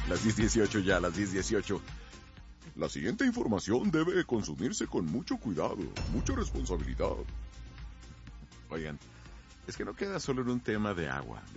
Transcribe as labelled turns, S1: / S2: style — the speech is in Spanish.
S1: Las 10:18 ya, las 10:18. La siguiente información debe consumirse con mucho cuidado, mucha responsabilidad. Oigan, es que no queda solo en un tema de agua,